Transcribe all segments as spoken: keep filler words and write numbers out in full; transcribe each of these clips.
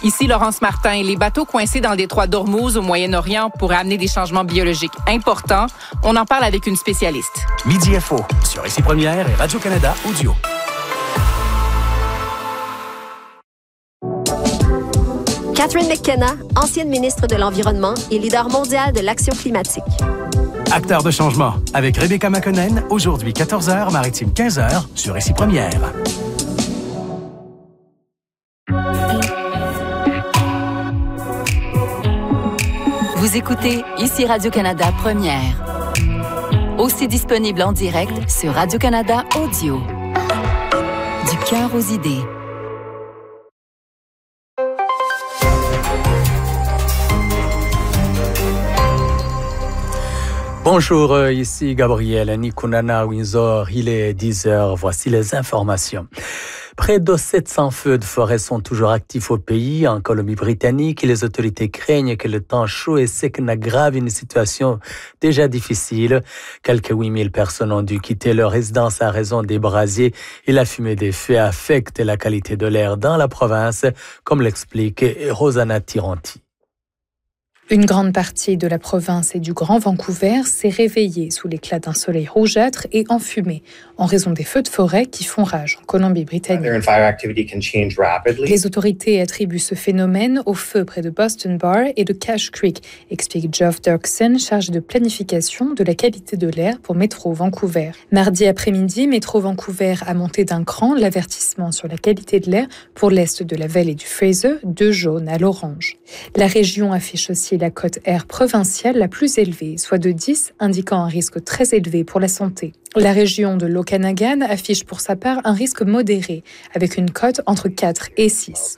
Ici Laurence Martin. Les bateaux coincés dans le détroit d'Ormuz au Moyen-Orient pourraient amener des changements biologiques importants. On en parle avec une spécialiste. Midi F O sur Ici Première et Radio-Canada Audio. Catherine McKenna, ancienne ministre de l'Environnement et leader mondial de l'action climatique. Acteur de changement avec Rebecca McConnell, aujourd'hui quatorze heures, maritime quinze heures sur Ici Première. Vous écoutez Ici Radio-Canada Première. Aussi disponible en direct sur Radio-Canada Audio. Du cœur aux idées. Bonjour, ici Gabriel Nikunana Windsor, il est dix heures, voici les informations. Près de sept cents feux de forêt sont toujours actifs au pays, en Colombie-Britannique, et les autorités craignent que le temps chaud et sec n'aggrave une situation déjà difficile. Quelques huit mille personnes ont dû quitter leur résidence à raison des brasiers et la fumée des feux affecte la qualité de l'air dans la province, comme l'explique Rosanna Tiranti. Une grande partie de la province et du Grand Vancouver s'est réveillée sous l'éclat d'un soleil rougeâtre et enfumé en raison des feux de forêt qui font rage en Colombie-Britannique. Les autorités attribuent ce phénomène aux feux près de Boston Bar et de Cache Creek, explique Geoff Dirksen, chargé de planification de la qualité de l'air pour Métro Vancouver. Mardi après-midi, Métro Vancouver a monté d'un cran l'avertissement sur la qualité de l'air pour l'est de la vallée du Fraser, de jaune à l'orange. La région affiche aussi la cote air provinciale la plus élevée, soit de dix, indiquant un risque très élevé pour la santé. La région de l'Okanagan affiche pour sa part un risque modéré, avec une cote entre quatre et six.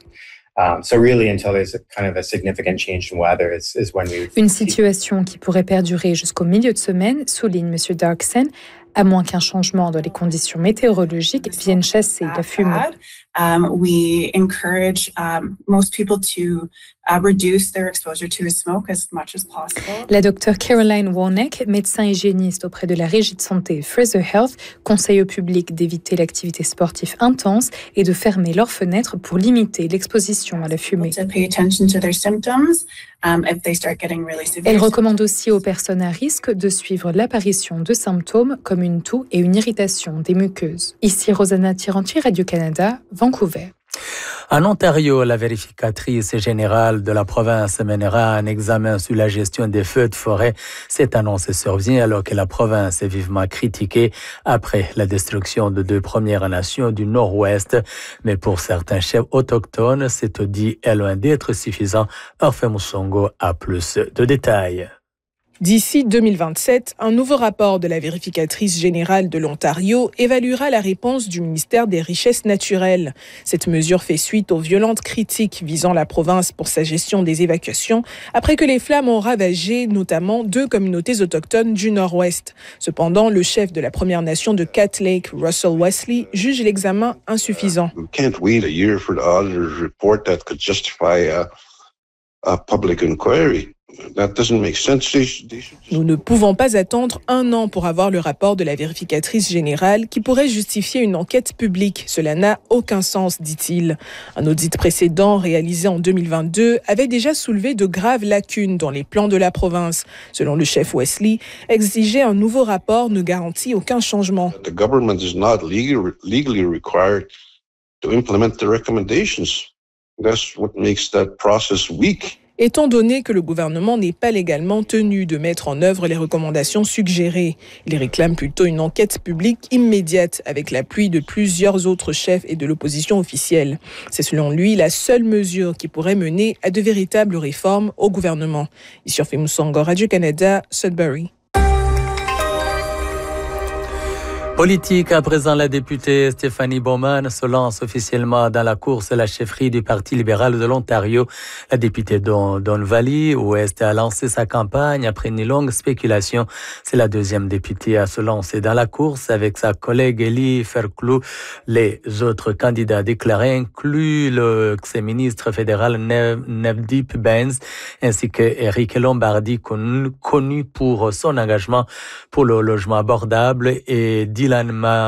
Une situation qui pourrait perdurer jusqu'au milieu de semaine, souligne M. Dirksen, à moins qu'un changement dans les conditions météorologiques vienne chasser la fumée. Um, we encourage um, most people to uh, reduce their exposure to smoke as much as possible. La docteure Caroline Warneck, médecin hygiéniste auprès de la Régie de santé Fraser Health, conseille au public d'éviter l'activité sportive intense et de fermer leurs fenêtres pour limiter l'exposition à la fumée. To pay attention to their symptoms, um, if they start getting really severe. Elle recommande aussi aux personnes à risque de suivre l'apparition de symptômes comme une toux et une irritation des muqueuses. Ici Rosanna Tiranti, Radio-Canada, Vancouver. En Ontario, la vérificatrice générale de la province mènera un examen sur la gestion des feux de forêt. Cette annonce survient alors que la province est vivement critiquée après la destruction de deux Premières Nations du Nord-Ouest. Mais pour certains chefs autochtones, c'est dit est loin d'être suffisant. Orphe Moussongo a plus de détails. D'ici deux mille vingt-sept, un nouveau rapport de la vérificatrice générale de l'Ontario évaluera la réponse du ministère des Richesses naturelles. Cette mesure fait suite aux violentes critiques visant la province pour sa gestion des évacuations, après que les flammes ont ravagé notamment deux communautés autochtones du Nord-Ouest. Cependant, le chef de la Première Nation de Cat Lake, Russell Wesley, juge l'examen insuffisant. We can't wait a year for the auditor's report that could justify a, a public inquiry. That doesn't make sense. Nous ne pouvons pas attendre un an pour avoir le rapport de la vérificatrice générale qui pourrait justifier une enquête publique. Cela n'a aucun sens, dit-il. Un audit précédent réalisé en deux mille vingt-deux avait déjà soulevé de graves lacunes dans les plans de la province. Selon le chef Wesley, exiger un nouveau rapport ne garantit aucun changement. The government is not legally, legally required to implement the recommendations. That's what makes that process weak. Étant donné que le gouvernement n'est pas légalement tenu de mettre en œuvre les recommandations suggérées, il réclame plutôt une enquête publique immédiate avec l'appui de plusieurs autres chefs et de l'opposition officielle. C'est selon lui la seule mesure qui pourrait mener à de véritables réformes au gouvernement. Ici Orphe Moussongo, Radio-Canada, Sudbury. Politique, à présent, la députée Stéphanie Bowman se lance officiellement dans la course à la chefferie du Parti libéral de l'Ontario. La députée Don, Don Valley Ouest a lancé sa campagne après une longue spéculation. C'est la deuxième députée à se lancer dans la course avec sa collègue Ellie Fairclough. Les autres candidats déclarés incluent le ex-ministre fédéral Navdeep Bains ainsi que Eric Lombardi, connu pour son engagement pour le logement abordable, et Dylan Ma